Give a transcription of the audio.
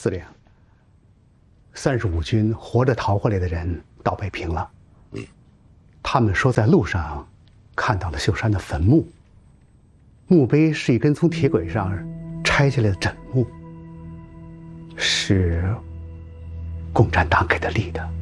司令，35军活着逃回来的人到北平了。他们说在路上看到了秀山的坟墓，墓碑是一根从铁轨上拆下来的枕木，是共产党给他立的。